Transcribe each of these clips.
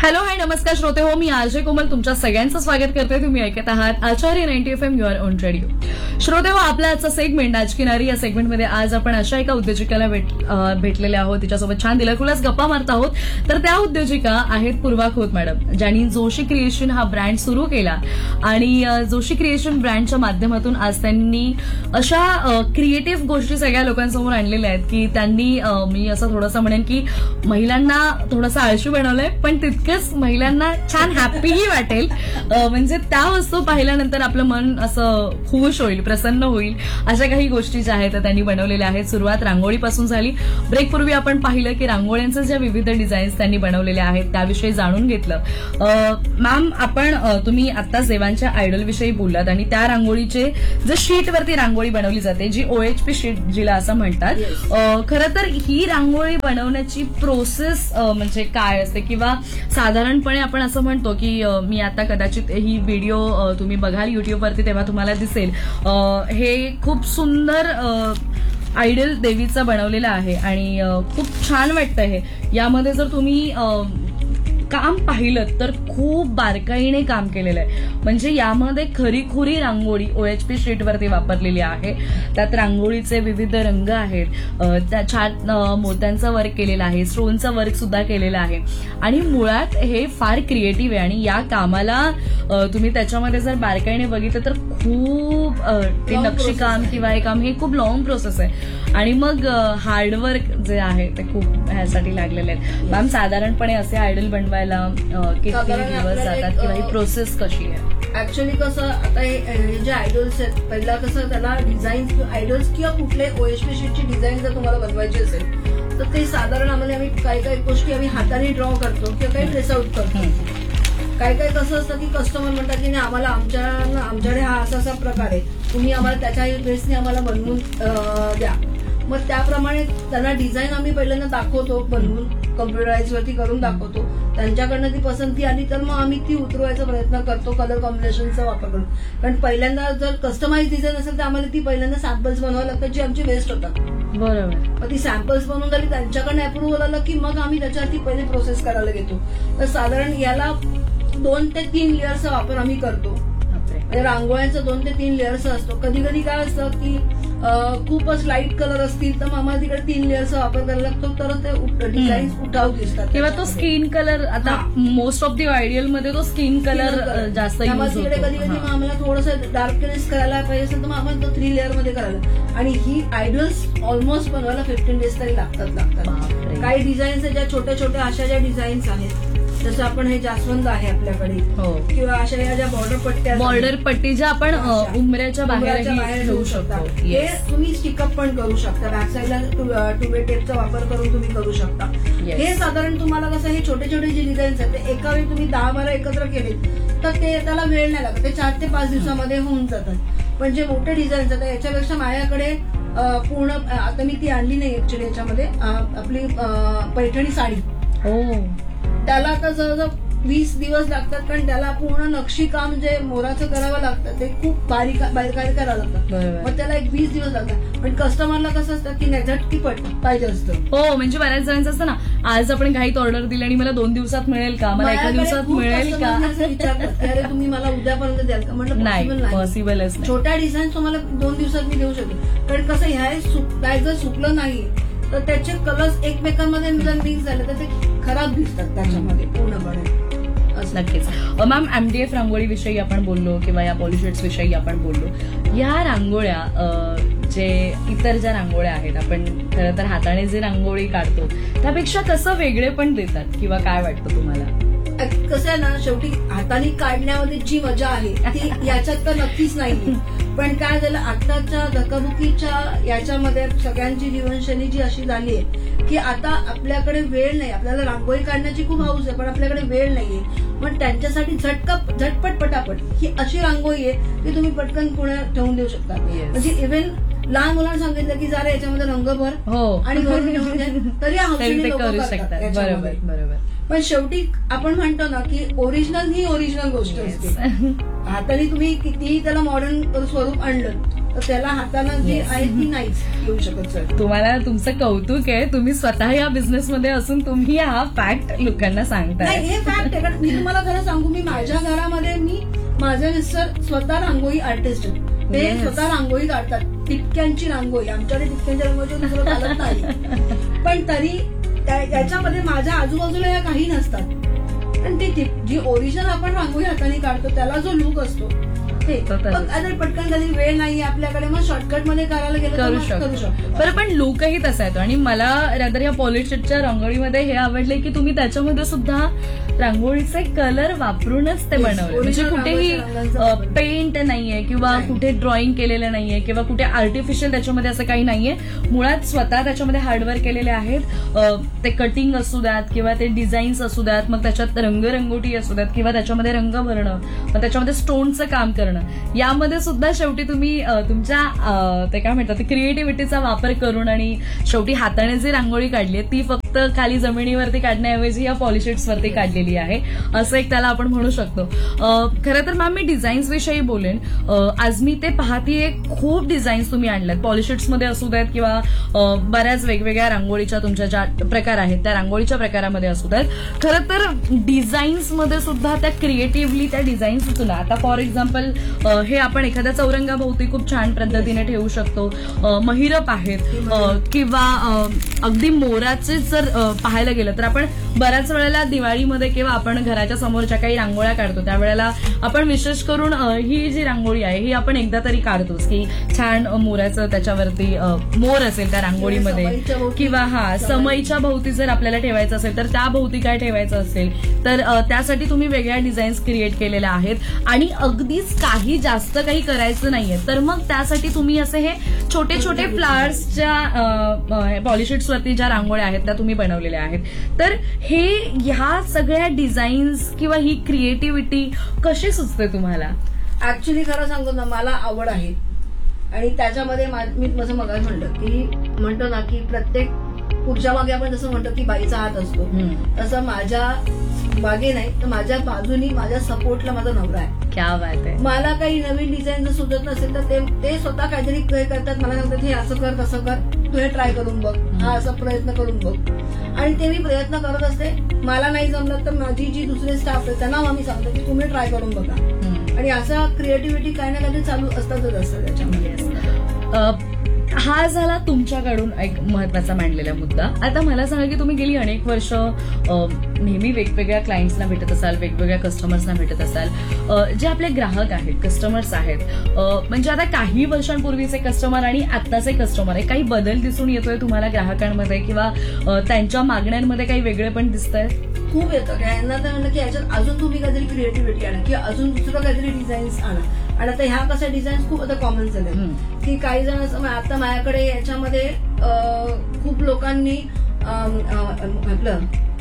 Hello hi नमस्कार श्रोते हो, मी आरजे कोमल तुमच्या सगळ्यांचं स्वागत करते. तुम्ही ऐकत आहात आचार्य 90 FM युअर ओन रेडिओ. श्रोते हो, आपला आजचा सेगमेंट आज किनारी या सेगमेंटमध्ये आज आपण अशा एका उद्योजिकाला भेटलेले आहोत, तिच्यासोबत छान दिलखुलास गप्पा मारत आहोत. तर त्या उद्योजिका आहेत पूर्वा खोत मॅडम, ज्यांनी जोशी क्रिएशन हा ब्रँड सुरू केला आणि जोशी क्रिएशन ब्रँडच्या माध्यमातून आज त्यांनी अशा क्रिएटिव्ह गोष्टी सगळ्या लोकांसमोर आणलेल्या आहेत की त्यांनी मी असं थोडंसं म्हणेन की महिलांना थोडंसं आळशी बनवलंय, पण तितकंच महिलांना छान हॅपीही वाटेल. म्हणजे त्या वस्तू पाहिल्यानंतर आपलं मन असं खुश होईल, प्रसन्न होईल, अशा काही गोष्टी ज्या आहेत त्यांनी बनवलेल्या आहेत. सुरुवात रांगोळीपासून झाली. ब्रेकपूर्वी आपण पाहिलं की रांगोळ्यांचे ज्या विविध डिझाईन्स त्यांनी बनवलेल्या आहेत त्याविषयी जाणून घेतलं. मॅम, तुम्ही आता देवांच्या आयडल विषयी बोललात आणि त्या रांगोळीचे जे शीटवरती रांगोळी बनवली जाते, जी OHP शीट जिला असं म्हणतात, खरं तर ही रांगोळी बनवण्याची प्रोसेस म्हणजे काय असते, किंवा साधारणपणे आपण असं म्हणतो की मी आता कदाचित ही व्हिडिओ तुम्ही बघाल युट्यूबवरती तेव्हा तुम्हाला दिसेल, हे खूप सुंदर आयडल देवीचा बनवलेला आहे आणि खूप छान वाटतं. हे यामध्ये जर तुम्ही काम पाहिलं तर खूप बारकाईने काम केलेलं आहे. म्हणजे यामध्ये खरीखुरी रांगोळी OHP शीटवरती वापरलेली आहे. त्यात रांगोळीचे विविध रंग आहेत, त्या छान मोत्यांचं वर्क केलेलं आहे, स्टोनचं वर्क सुद्धा केलेलं आहे आणि मुळात हे फार क्रिएटिव्ह आहे. आणि या कामाला तुम्ही त्याच्यामध्ये जर बारकाईने बघितलं तर खूप ते नक्षीकाम किंवा हे काम हे खूप लॉंग प्रोसेस आहे आणि मग हार्डवर्क जे आहे ते खूप ह्यासाठी लागलेले आहेत. मॅम, साधारणपणे असे आयडल बनवायला किती दिवस जातात किंवा ही प्रोसेस कशी आहे? ऍक्च्युअली कसं, आता हे जे आयडल्स आहेत, पहिला कसं त्याला डिझाईन आयडल्स किंवा कुठले OHP शीटची डिझाईन जर तुम्हाला बनवायची असेल तर ते साधारण आम्ही काही गोष्टी आम्ही हाताने ड्रॉ करतो किंवा काही ट्रेस आउट करतो. काही कसं असतं की कस्टमर म्हणतात की नाही, आम्हाला आमच्याकडे हा असा प्रकार आहे, तुम्ही आम्हाला त्याच्या बेसने आम्हाला बनवून द्या. मग त्याप्रमाणे त्यांना डिझाईन आम्ही पहिल्यांदा दाखवतो, बनवून कम्प्युटराइज वरती करून दाखवतो. त्यांच्याकडनं ती पसंती आली तर मग आम्ही ती उतरवायचा प्रयत्न करतो कलर कॉम्बिनेशनचा वापर करून. कारण पहिल्यांदा जर कस्टमाइज डिझाईन असेल तर आम्हाला ती पहिल्यांदा सॅम्पल्स बनवावं लागतात, जी आमची वेस्ट होतात. बरोबर. मग ती सॅम्पल्स बनवून झाली, त्यांच्याकडनं अप्रुव्हल आलं की मग आम्ही त्याच्यावरती पहिले प्रोसेस करायला घेतो. तर साधारण याला 2 ते 3 लेअर्सचा वापर आम्ही करतो. रांगोळ्यांचा 2 ते 3 लेअर्स असतो. कधी कधी काय असतं की खूपच लाईट कलर असतील तर आम्हाला तिकडे 3 लेअर्सचा वापर करायला लागतो, तर ते डिझाईन उठाव दिसतात. किंवा तो स्किन कलर, आता मोस्ट ऑफ द आयडियल मध्ये तो स्किन कलर जास्त यूज होतो. तिकडे कधी कधी आम्हाला थोडंसं डार्कनेस करायला पाहिजे असेल तर मग आम्हाला तो 3 लेअर मध्ये करायला. आणि ही आयडल्स ऑलमोस्ट बनवायला 15 डेज तरी लागतात. काही डिझाईन्स ज्या छोट्या छोट्या अशा ज्या डिझाईन्स आहेत, जसं आपण हे जास्वंद आहे आपल्याकडे, किंवा अशा या ज्या बॉर्डर पट्टी ज्या आपण उमऱ्याच्या बाहेर ठेवू शकतो, हे तुम्ही स्टिकअप पण करू शकता. बॅक साईडला 2-वे टेपचा वापर करून तुम्ही करू शकता. हे साधारण तुम्हाला कसं, हे छोटे छोटे जे डिझाईन्स आहेत ते एका वेळी तुम्ही 10-12 एकत्र केले तर ते त्याला वेळ नाही लागत, ते 4 ते 5 दिवसामध्ये होऊन जातात. पण जे मोठे डिझाईन्स आहेत याच्यापेक्षा माझ्याकडे पूर्ण, आता मी ती आणली नाही ऍक्च्युली, याच्यामध्ये आपली पैठणी साडी, त्याला आता जवळजवळ 20 दिवस लागतात. कारण त्याला पूर्ण नक्षीकाम जे मोराचं करावं लागतं ते खूप बारीक करावं लागतं. मग त्याला 20 दिवस लागतात. पण कस्टमरला कसं असतं की झटकीपट पाहिजे असतं. हो, म्हणजे बऱ्याच जणांचं असतं ना, आज आपण घाईत ऑर्डर दिली आणि मला 2 दिवसात मिळेल का, मला 1 दिवसात मिळेल का, विचारतात की अरे तुम्ही मला उद्यापर्यंत द्याल का. म्हटलं नाही, पॉसिबलच. छोट्या डिझाईन तुम्हाला 2 दिवसात मी देऊ शकेल. कारण कसं, ह्या जर सुकलं नाही तर त्याचे कलर्स एकमेकांमध्ये जर मिक्स झाले तर ते खराब दिसतात त्याच्यामध्ये पूर्णपणे. नक्कीच. मॅम, MDF रांगोळी विषयी आपण बोललो किंवा या पॉलिशेट्स विषयी आपण बोललो. या रांगोळ्या जे इतर ज्या रांगोळ्या आहेत, आपण खरं तर हाताने जे रांगोळी काढतो त्यापेक्षा कसं वेगळे पण देतात, किंवा काय वाटतं तुम्हाला? कसं आहे ना, शेवटी हाताने काढण्यामध्ये जी मजा आहे ती याच्यात तर नक्कीच नाही. पण काय झालं, आताच्या धकाधुकीच्या याच्यामध्ये सगळ्यांची जीवनशैली जी अशी झाली आहे की आता आपल्याकडे वेळ नाही. आपल्याला रांगोळी काढण्याची खूप हौस आहे पण आपल्याकडे वेळ नाहीये. पण त्यांच्यासाठी झटपट पटापट ही अशी रांगोळी आहे की तुम्ही पटकन पुण्यात ठेवून देऊ शकता. म्हणजे इव्हन लहान मुलांना सांगितलं की जरा याच्यामध्ये रंग भर आणि भरून ठेवून द्या तरी हौसेने लोक करतात. बरोबर. पण शेवटी आपण म्हणतो ना की ओरिजिनल ही ओरिजिनल गोष्ट असते. हाताने तुम्ही कितीही त्याला मॉडर्न स्वरूप आणलं तर त्याला हाताला जी Yes. आहे ती नाहीच येऊ शकत सर. तुम्हाला तुमचं कौतुक आहे, तुम्ही स्वतः या बिझनेसमध्ये असून तुम्ही हा फॅक्ट लोकांना सांगताय. नाही हे फॅक्ट आहे, कारण मी तुम्हाला खरं सांगू, मी माझ्या घरामध्ये माझे मिस्टर स्वतः रांगोळी आर्टिस्ट आहेत. ते Yes. स्वतः रांगोळी काढतात, टिपक्यांची रांगोळी. आमच्याकडे टिपक्यांच्या रांगोळीचं दुसरं चालत नाही, पण तरी याच्यामध्ये माझ्या आजूबाजूला या काही नसतात. पण ती जी ओरिजिनल आपण रांगोळी हाताने काढतो त्याला जो लुक असतो ते पटकन कधी वेळ नाही आपल्याकडे, मग शॉर्टकट मध्ये करायला गेलं करू करू शकतो. बरं, पण लुकही तसा येतो. आणि मला रादर या पॉलिशच्या रांगोळीमध्ये हे आवडले की तुम्ही त्याच्यामध्ये सुद्धा रांगोळीचे कलर वापरूनच ते बनवले. म्हणजे कुठेही पेंट नाहीये किंवा कुठे ड्रॉइंग केलेलं नाहीये किंवा कुठे आर्टिफिशियल त्याच्यामध्ये असं काही नाहीये. मुळात स्वतः त्याच्यामध्ये हार्डवर्क केलेले आहेत. ते कटिंग असू द्यात किंवा ते डिझाईन्स असू द्यात, मग त्याच्यात रंगरंगोटी असू द्यात किंवा त्याच्यामध्ये रंग भरणं, मग त्याच्यामध्ये स्टोनचं काम करणं, यामध्ये सुद्धा शेवटी तुम्ही तुमच्या ते काय म्हणतात क्रिएटिव्हिटीचा वापर करून आणि शेवटी हाताने जी रांगोळी काढली ती फक्त खाली जमिनीवरती काढण्याऐवजी या पॉलिशिट्सवरती काढलेली आहे, असं एक त्याला आपण म्हणू शकतो. खरं तर मॅम मी डिझाईन्स विषयी बोलेन. आज मी ते पाहतीये खूप डिझाईन्स तुम्ही आणल्यात, पॉलिशिट्समध्ये असू द्यात किंवा बऱ्याच वेगवेगळ्या रांगोळीच्या तुमच्या ज्या प्रकार आहेत त्या रांगोळीच्या प्रकारामध्ये असू द्यात. खरं तर डिझाईन्समध्ये सुद्धा त्या क्रिएटिव्हली त्या डिझाईन्स तुला आता फॉर एक्झाम्पल हे आपण एखाद्या चौरंगाभोवती खूप छान पद्धतीने ठेवू शकतो. महिरप आहेत किंवा अगदी मोराचे जर पाहायला गेलं तर आपण बऱ्याच वेळेला दिवाळीमध्ये किंवा आपण घराच्या समोरच्या काही रांगोळ्या काढतो त्यावेळेला आपण विशेष करून ही जी रांगोळी आहे ही आपण एकदा तरी काढतोच की छान मोराचं त्याच्यावरती मोर असेल त्या रांगोळीमध्ये किंवा समईच्या भोवती जर आपल्याला ठेवायचं असेल तर त्या भोवती काय ठेवायचं असेल तर त्यासाठी तुम्ही वेगळ्या डिझाईन्स क्रिएट केलेल्या आहेत. आणि अगदीच काही जास्त काही करायचं नाहीये तर मग त्यासाठी तुम्ही असे हे छोटे छोटे फ्लावर्सच्या पॉलिशिट्सवरती ज्या रांगोळ्या आहेत त्या तुम्ही बनवलेल्या आहेत. तर हे ह्या सगळ्या डिझाईन्स किंवा ही क्रिएटिव्हिटी कशी सुचते तुम्हाला? ऍक्च्युली खरं सांगतो ना, मला आवड आहे आणि त्याच्यामध्ये मी माझं मगाच म्हणतो ना की प्रत्येक पुढच्या मागे आपण जसं म्हणतो की बाईचा हात असतो, तसं माझ्या मागे नाही तर माझ्या बाजूनी माझ्या सपोर्टला माझा नवरा आहे. क्या बात आहे. मला काही नवीन डिझाईन जर सुचत नसेल तर ते स्वतः काहीतरी करतात, मला सांगतात हे असं कर तसं कर, तू हे ट्राय करून बघ, हा असा प्रयत्न करून बघ. आणि ते मी प्रयत्न करत असते. मला नाही जमलं तर माझी जी दुसरे स्टाफ आहे त्यांना आम्ही सांगतो की तुम्ही ट्राय करून बघा. आणि असं क्रिएटिव्हिटी काही ना काही चालू असतातच असतं त्याच्यामध्ये. हा झाला तुमच्याकडून एक महत्वाचा मांडलेला मुद्दा. आता मला सांगा की तुम्ही गेली अनेक वर्ष नेहमी वेगवेगळ्या क्लायंट्सना भेटत असाल, वेगवेगळ्या कस्टमर्सना भेटत असाल. जे आपले ग्राहक आहेत, कस्टमर्स आहेत, म्हणजे आता काही वर्षांपूर्वीचे कस्टमर आणि आत्ताचे कस्टमर आहे, काही बदल दिसून येतोय तुम्हाला ग्राहकांमध्ये किंवा त्यांच्या मागण्यांमध्ये काही वेगळे पण दिसतंय? खूप येतं. यांना तर म्हणलं की याच्यात अजून तुम्ही काहीतरी क्रिएटिव्हिटी आणा किंवा अजून दुसरं काहीतरी डिझाईन्स आणा. आणि आता ह्या कशा डिझाईन्स खूप आता कॉमन झाले की काही जण आता माझ्याकडे याच्यामध्ये खूप लोकांनी आपलं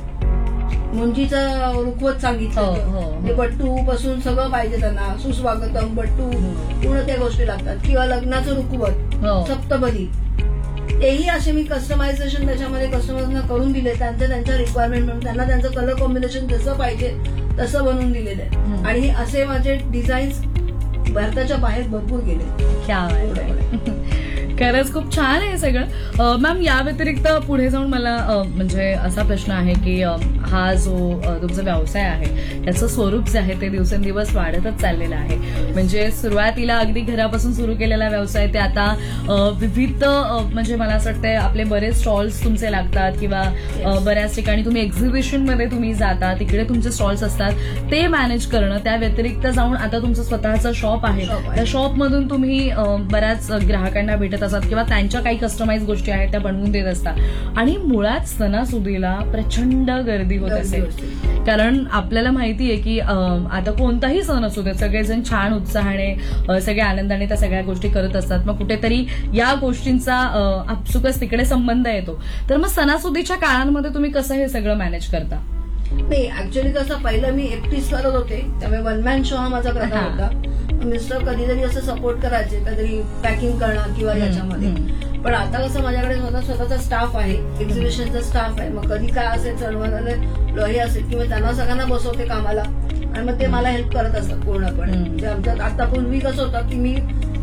मुंजीचं रुखवत सांगितलं. बट्टू पासून सगळं पाहिजे त्यांना, सुस्वागतम, बट्टू, पूर्ण त्या गोष्टी लागतात. किंवा लग्नाचं रुखवत, सप्तपदी, तेही असे मी कस्टमायझेशन त्याच्यामध्ये कस्टमर्सना करून दिले. त्यांच्या रिक्वायरमेंट म्हणून त्यांना त्यांचं कलर कॉम्बिनेशन जसं पाहिजे तसं बनवून दिलेलं आहे. आणि म्हणजे असे माझे डिझाईन्स भारताच्या बाहेर भरपूर गेले. खरंच खूप छान आहे सगळं. मॅम या व्यतिरिक्त पुढे जाऊन मला म्हणजे असा प्रश्न आहे की हा जो तुमचा व्यवसाय आहे त्याचं स्वरूप जे आहे ते दिवसेंदिवस वाढतच चाललेलं आहे. म्हणजे सुरुवातीला अगदी घरापासून सुरू केलेला व्यवसाय ते आता विविध म्हणजे मला असं वाटतं आपले बरेच स्टॉल्स तुमचे लागतात किंवा बऱ्याच ठिकाणी तुम्ही एक्झिबिशनमध्ये तुम्ही जाता, तिकडे तुमचे स्टॉल्स असतात, ते मॅनेज करणं. त्या व्यतिरिक्त जाऊन आता तुमचं स्वतःचं शॉप आहे, त्या शॉपमधून तुम्ही बऱ्याच ग्राहकांना भेटत असतात किंवा त्यांच्या काही कस्टमाइज गोष्टी आहेत त्या बनवून देत असतात. आणि मुळात सणासुदीला प्रचंड गर्दी होत असेल, कारण आपल्याला माहितीये की आता कोणताही सण असू दे सगळेजण छान उत्साहाने सगळे आनंदाने त्या सगळ्या गोष्टी करत असतात. मग कुठेतरी या गोष्टींचा आपसुकच तिकडे संबंध येतो. तर मग सणासुदीच्या काळांमध्ये तुम्ही कसं हे सगळं मॅनेज करता? नाही, ऍक्च्युअली कसं पहिलं मी एकटीच करत होते, त्यामुळे वन मॅन शो हा माझा प्रकार होता. मिस्टर कधीतरी असं सपोर्ट करायचे, कधीतरी पॅकिंग करणं किंवा याच्यामध्ये. पण आता कसं माझ्याकडे स्वतःचा स्टाफ आहे, एक्झिबिशनचा स्टाफ आहे. मग कधी काय असेल चढवणारे हे असेल किंवा त्यांना सगळ्यांना बसवते कामाला आणि मग ते मला हेल्प करत असतात पूर्णपणे. म्हणजे आमच्यात आता पूर्वी कसं होतं की मी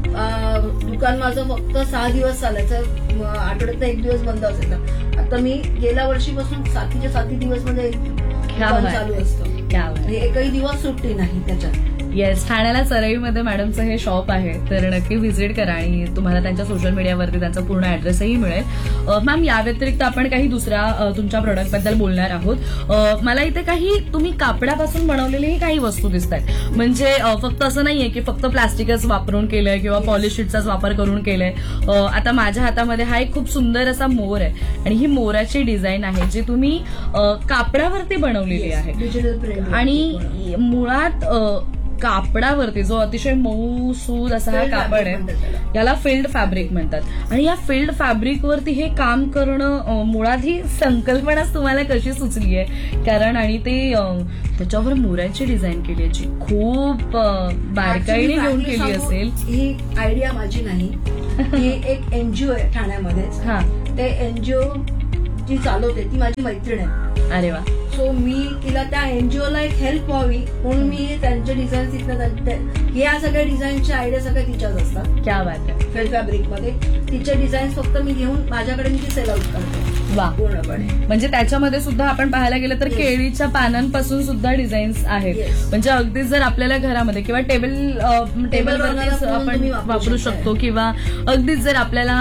दुकान माझं फक्त 6 दिवस चालायचं, आठवड्यात 1 दिवस बंद असायचं. आता मी गेल्या वर्षीपासून 7 दिवस मध्ये दुकान चालू असतं. क्या बात आहे. एकही दिवस सुट्टी नाही त्याच्यात. येस, ठाण्याला सरईमध्ये मॅडमचं हे शॉप आहे, तर नक्की व्हिजिट करा आणि तुम्हाला त्यांच्या सोशल मीडियावरती त्यांचा पूर्ण ऍड्रेसही मिळेल. मॅम, या व्यतिरिक्त आपण काही दुसऱ्या तुमच्या प्रोडक्टबद्दल बोलणार आहोत. मला इथे काही तुम्ही कापडापासून बनवलेलेही काही वस्तू दिसत आहेत, म्हणजे फक्त असं नाहीये की फक्त प्लास्टिकच वापरून केलंय किंवा पॉलिश शीटचाच वापर करून केलंय. आता माझ्या हातामध्ये हा एक खूप सुंदर असा मोर आहे आणि ही मोराची डिझाईन आहे जी तुम्ही कापडावरती बनवलेली आहे डिजिटल प्रिंट. आणि मुळात कापडावरती जो अतिशय मऊ सूद असा हा कापड आहे, याला फिल्ड फॅब्रिक म्हणतात. आणि या फिल्ड फॅब्रिकवरती हे काम करणं, मुळात ही संकल्पनाच तुम्हाला कशी सुचली आहे? कारण आणि ते त्याच्यावर मोराची डिझाईन केली आहे जी खूप बारकाईने घेऊन केली असेल. ही आयडिया माझी नाही, ही एक एनजीओ आहे ठाण्यामध्येच. हा, ते एनजीओ जी चालवते ती माझी मैत्रीण आहे. अरे वा. सो मी तिला त्या एनजीओला एक हेल्प व्हावी म्हणून मी त्यांचे डिझाईन ह्या सगळ्या डिझाईनच्या आयडिया सगळ्या तिच्याच असतात. क्या बात आहे. फेल फॅब्रिक मध्ये तिचे डिझाईन फक्त मी घेऊन माझ्याकडे मी ती सेल आउट करते वा. पूर्णपणे. म्हणजे त्याच्यामध्ये सुद्धा आपण पाहायला गेलं तर केळीच्या पानांपासून सुद्धा डिझाईन्स आहेत. Yes. म्हणजे अगदीच जर आपल्याला घरामध्ये किंवा टेबलवरती टेबलवरती आपण तुम्ही वापरू शकतो किंवा अगदीच जर आपल्याला